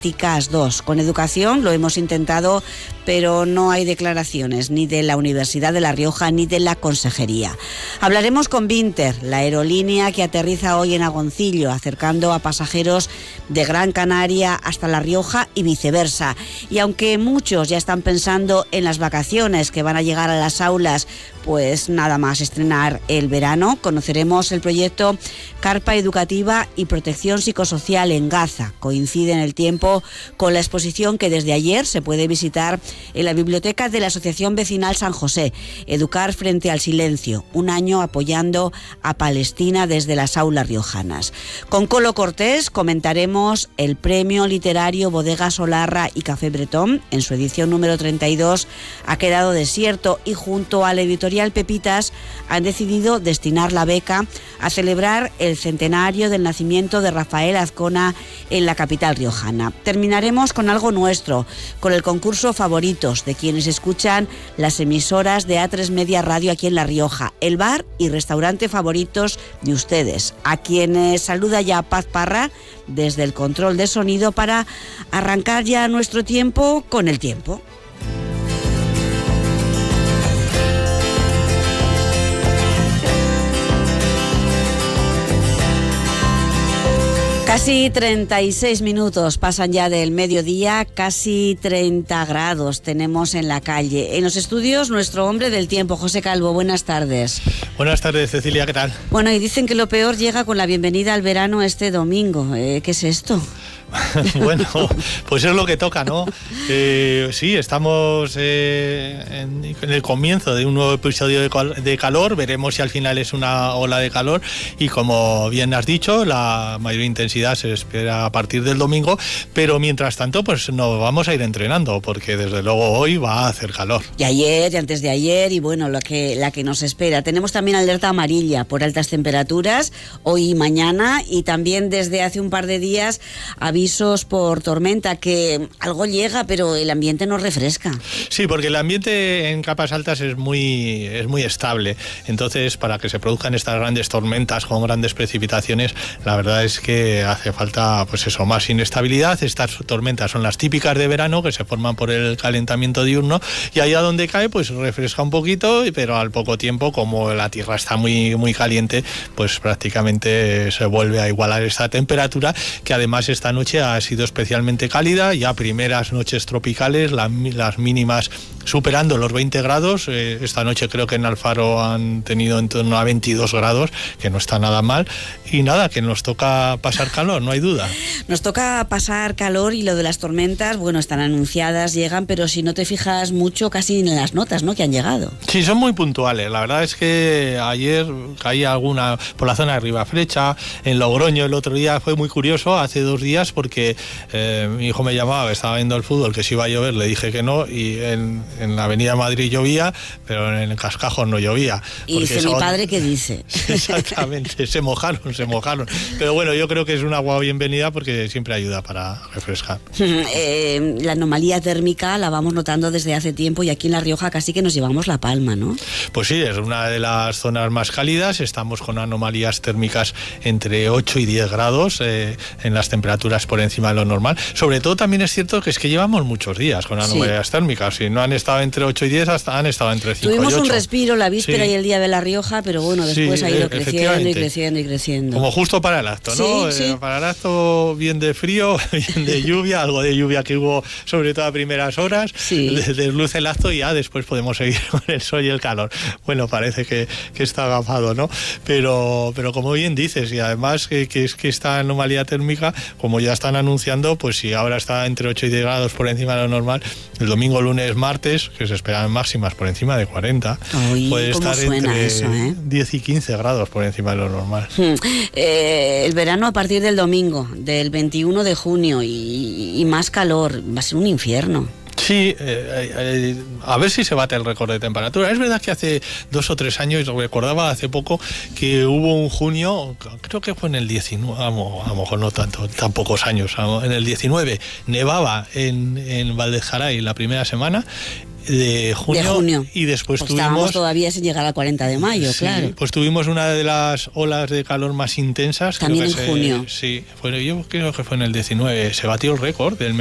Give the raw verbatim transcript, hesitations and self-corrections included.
dos. Con educación lo hemos intentado, pero no hay declaraciones ni de la Universidad de La Rioja ni de la Consejería. Hablaremos con Vinter, la aerolínea que aterriza hoy en Agoncillo, acercando a pasajeros de Gran Canaria hasta La Rioja y viceversa. Y aunque muchos ya están pensando en las vacaciones que van a llegar a las aulas, pues nada más estrenar el verano, conoceremos el proyecto Carpa Educativa y Protección Psicosocial en Gaza. Coincide en el tiempo con la exposición que desde ayer se puede visitar en la biblioteca de la Asociación Vecinal San José, Educar frente al silencio, un año apoyando a Palestina desde las aulas riojanas. Con Colo Cortés comentaremos el premio literario Bodega Solarra y Café Bretón. En su edición número treinta y dos ha quedado desierto y junto a la editorial Pepitas han decidido destinar la beca a celebrar el centenario del nacimiento de Rafael Azcona en la capital riojana. Terminaremos con algo nuestro, con el concurso Favoritos de quienes escuchan las emisoras de A tres Media Radio aquí en La Rioja, el bar y restaurante favoritos de ustedes, a quienes saluda ya Paz Parra desde el control de sonido para arrancar ya nuestro tiempo con el tiempo. Casi treinta y seis minutos pasan ya del mediodía, casi treinta grados tenemos en la calle. En los estudios, nuestro hombre del tiempo, José Calvo, buenas tardes. Buenas tardes, Cecilia, ¿qué tal? Bueno, y dicen que lo peor llega con la bienvenida al verano este domingo. Eh, ¿Qué es esto? Bueno, pues es lo que toca, ¿no? Eh, sí, estamos eh, en, en el comienzo de un nuevo episodio de, cal- de calor. Veremos si al final es una ola de calor y, como bien has dicho, la mayor intensidad se espera a partir del domingo, pero mientras tanto pues nos vamos a ir entrenando porque desde luego hoy va a hacer calor. Y ayer y antes de ayer y bueno, lo que, la que nos espera. Tenemos también alerta amarilla por altas temperaturas hoy y mañana, y también desde hace un par de días avisos por tormenta, que algo llega, pero el ambiente nos refresca. Sí, porque el ambiente en capas altas es muy, es muy estable. Entonces, para que se produzcan estas grandes tormentas con grandes precipitaciones, la verdad es que hace falta, pues eso, más inestabilidad. Estas tormentas son las típicas de verano, que se forman por el calentamiento diurno, y allá donde cae, pues refresca un poquito, pero al poco tiempo, como la tierra está muy, muy caliente, pues prácticamente se vuelve a igualar esta temperatura, que además esta noche ha sido especialmente cálida, ya primeras noches tropicales, la, las mínimas superando los veinte grados. Eh, esta noche creo que en Alfaro han tenido en torno a veintidós grados, que no está nada mal, y nada, que nos toca pasar calor, no hay duda. Nos toca pasar calor, y lo de las tormentas, bueno, están anunciadas, llegan, pero si no te fijas mucho, casi en las notas, ¿no?, que han llegado. Sí, son muy puntuales. La verdad es que ayer caía alguna por la zona de Ribaflecha, en Logroño el otro día fue muy curioso, hace dos días, porque eh, mi hijo me llamaba, estaba viendo el fútbol, que si iba a llover, le dije que no, y en, en la avenida Madrid llovía, pero en el Cascajo no llovía. Y dice mi padre, ¿qué dice? Exactamente, se mojaron, se mojaron. Pero bueno, yo creo que es un agua bienvenida porque siempre ayuda para refrescar. Eh, la anomalía térmica la vamos notando desde hace tiempo, y aquí en La Rioja casi que nos llevamos la palma, ¿no? Pues sí, es una de las zonas más cálidas. Estamos con anomalías térmicas entre ocho y diez grados eh, en las temperaturas por encima de lo normal. Sobre todo también es cierto que es que llevamos muchos días con anomalías sí. térmicas. Si no han estado entre ocho y diez, hasta han estado entre cinco Tuvimos y ocho. Un respiro la víspera sí. y el día de La Rioja, pero bueno, después sí, ha ido creciendo y creciendo y creciendo. Como justo para el acto, ¿no? Sí, sí. Eh, para el acto, bien de frío, bien de lluvia, algo de lluvia que hubo sobre todo a primeras horas, sí. desluce el acto y ya después podemos seguir con el sol y el calor. Bueno, parece que, que está agafado, ¿no? Pero, pero como bien dices, y además que, que es que esta anomalía térmica, como ya están anunciando, pues si ahora está entre ocho y diez grados por encima de lo normal, el domingo, lunes, martes, que se esperan máximas por encima de cuarenta, Uy, puede estar entre eso, ¿eh? diez y quince grados por encima de lo normal. Hmm. Eh, el verano a partir del domingo, del veintiuno de junio, y, y más calor, va a ser un infierno. Sí, eh, eh, a ver si se bate el récord de temperatura. Es verdad que hace dos o tres años, recordaba hace poco, que hubo un junio, creo que fue en el diecinueve, a lo mejor no tanto, tan pocos años, en el diecinueve, nevaba en, en Valdejaray la primera semana, de junio, de junio. Y después pues tuvimos... Estábamos todavía sin llegar al cuarenta de mayo, sí, claro. Pues tuvimos una de las olas de calor más intensas. También creo que en se, junio. Sí, fue, yo creo que fue en el diecinueve. Se batió el récord del